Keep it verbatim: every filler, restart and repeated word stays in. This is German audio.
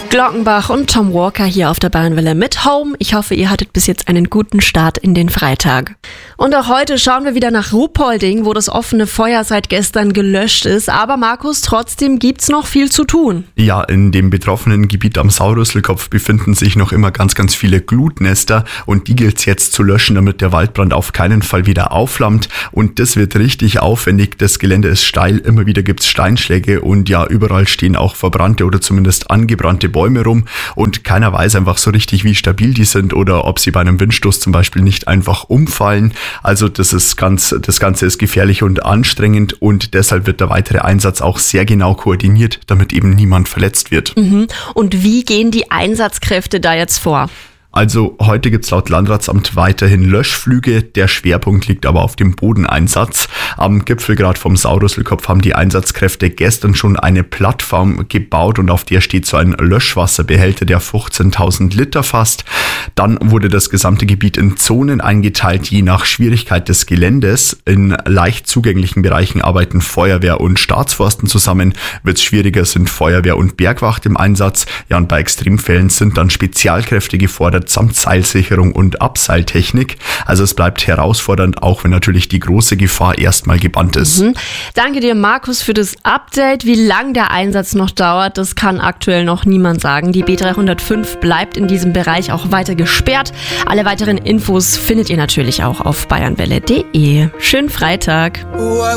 Glockenbach und Tom Walker hier auf der Bayernwelle mit Home. Ich hoffe, ihr hattet bis jetzt einen guten Start in den Freitag. Und auch heute schauen wir wieder nach Ruhpolding, wo das offene Feuer seit gestern gelöscht ist. Aber Markus, trotzdem gibt's noch viel zu tun. Ja, in dem betroffenen Gebiet am Sauerrüsselkopf befinden sich noch immer ganz, ganz viele Glutnester und die gilt's jetzt zu löschen, damit der Waldbrand auf keinen Fall wieder aufflammt. Und das wird richtig aufwendig. Das Gelände ist steil, immer wieder gibt's Steinschläge und ja, überall stehen auch verbrannte oder zumindest angebrannte Bäume rum und keiner weiß einfach so richtig, wie stabil die sind oder ob sie bei einem Windstoß zum Beispiel nicht einfach umfallen. Also das ist ganz, das Ganze ist gefährlich und anstrengend und deshalb wird der weitere Einsatz auch sehr genau koordiniert, damit eben niemand verletzt wird. Mhm. Und wie gehen die Einsatzkräfte da jetzt vor? Also heute gibt es laut Landratsamt weiterhin Löschflüge, der Schwerpunkt liegt aber auf dem Bodeneinsatz. Am Gipfelgrat vom Sauerrüsselkopf haben die Einsatzkräfte gestern schon eine Plattform gebaut und auf der steht so ein Löschwasserbehälter, der fünfzehntausend Liter fasst. Dann wurde das gesamte Gebiet in Zonen eingeteilt, je nach Schwierigkeit des Geländes. In leicht zugänglichen Bereichen arbeiten Feuerwehr und Staatsforsten zusammen. Wird es schwieriger, sind Feuerwehr und Bergwacht im Einsatz. Ja, und bei Extremfällen sind dann Spezialkräfte gefordert, samt Seilsicherung und Abseiltechnik. Also es bleibt herausfordernd, auch wenn natürlich die große Gefahr erstmal gebannt ist. Mhm. Danke dir, Markus, für das Update. Wie lang der Einsatz noch dauert, das kann aktuell noch niemand sagen. Die B dreihundertfünf bleibt in diesem Bereich auch weiter gesperrt. Alle weiteren Infos findet ihr natürlich auch auf bayernwelle punkt de. Schönen Freitag.